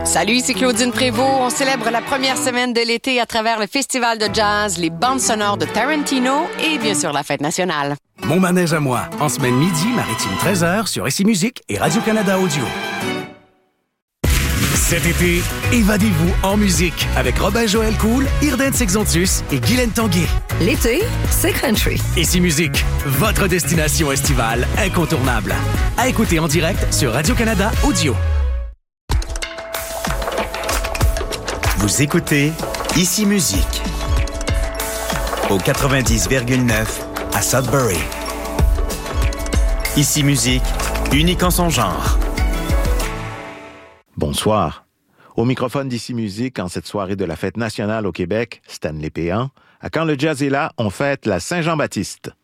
Salut, c'est Claudine Prévost. On célèbre la première semaine de l'été à travers le festival de jazz, les bandes sonores de Tarantino et bien sûr la fête nationale. Mon manège à moi, en semaine midi, Maritime 13h sur SI Musique et Radio-Canada Audio. Cet été, évadez-vous en musique avec Robin Joël Cool, Irden Sexontus et Guylaine Tanguay. L'été, c'est country. SI Musique, votre destination estivale incontournable. À écouter en direct sur Radio-Canada Audio. Vous écoutez Ici Musique au 90,9 à Sudbury. Ici Musique, unique en son genre. Bonsoir. Au microphone d'Ici Musique, en cette soirée de la fête nationale au Québec, Stanley Péan, à Quand le jazz est là, on fête la Saint-Jean-Baptiste.